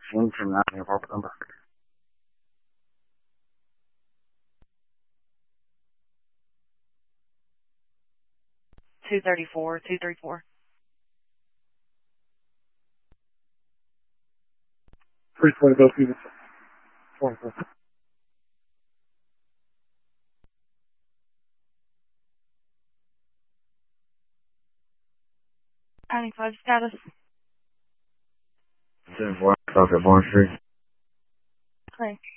Washington Avenue, apartment number. 234. 320 both units. 24. County 5 status. 10-4, South Barn Street. Okay.